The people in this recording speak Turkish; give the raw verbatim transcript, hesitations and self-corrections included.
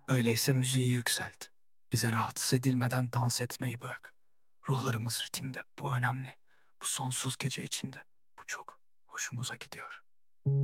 Öyleyse müziği yükselt. Bize rahatsız edilmeden dans etmeyi bırak. Ruhlarımız ritimde. Bu önemli. Bu sonsuz gece içinde. Bu çok hoşumuza gidiyor.